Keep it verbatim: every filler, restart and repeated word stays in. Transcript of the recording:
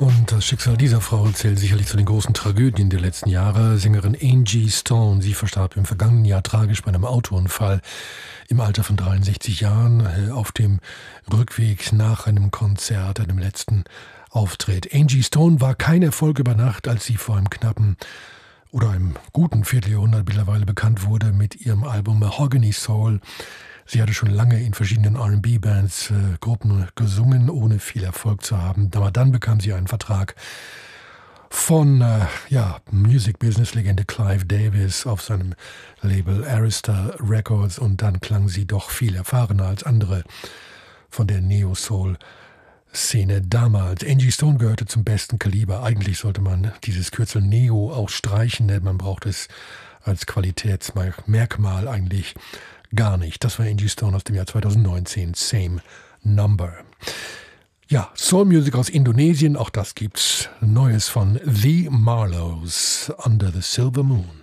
Und das Schicksal dieser Frau zählt sicherlich zu den großen Tragödien der letzten Jahre. Sängerin Angie Stone, sie verstarb im vergangenen Jahr tragisch bei einem Autounfall im Alter von dreiundsechzig Jahren auf dem Rückweg nach einem Konzert, einem letzten Auftritt. Angie Stone war kein Erfolg über Nacht, als sie vor einem knappen oder einem guten Vierteljahrhundert mittlerweile bekannt wurde mit ihrem Album Mahogany Soul. Sie hatte schon lange in verschiedenen R and B-Bands, äh, Gruppen gesungen, ohne viel Erfolg zu haben. Aber dann bekam sie einen Vertrag von äh, ja, Music-Business-Legende Clive Davis auf seinem Label Arista Records und dann klang sie doch viel erfahrener als andere von der Neo-Soul-Szene damals. Angie Stone gehörte zum besten Kaliber. Eigentlich sollte man dieses Kürzel Neo auch streichen, denn man braucht es als Qualitätsmerkmal eigentlich gar nicht. Das war Angie Stone aus dem Jahr zweitausendneunzehn, Same Number. Ja, Soul Music aus Indonesien, auch das gibt's. Neues von The Marlows, Under the Silver Moon.